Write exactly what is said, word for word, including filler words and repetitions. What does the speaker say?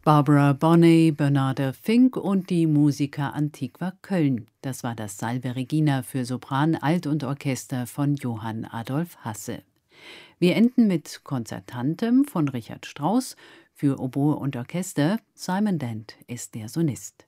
Barbara Bonney, Bernarda Fink und die Musica Antiqua Köln. Das war das Salve Regina für Sopran, Alt und Orchester von Johann Adolf Hasse. Wir enden mit Concertantem von Richard Strauss. Für Oboe und Orchester, Simon Dent ist der Sonist.